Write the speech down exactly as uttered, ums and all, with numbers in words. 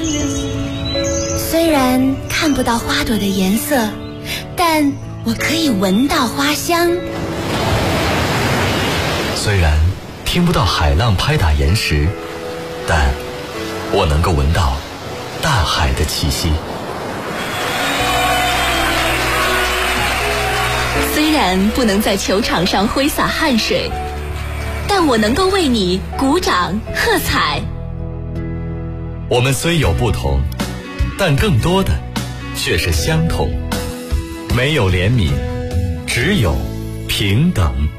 虽然看不到花朵的颜色，但我可以闻到花香。 虽然听不到海浪拍打岩石，但我能够闻到大海的气息。 虽然不能在球场上挥洒汗水，但我能够为你鼓掌喝彩。 我们虽有不同，但更多的却是相同。没有怜悯，只有平等。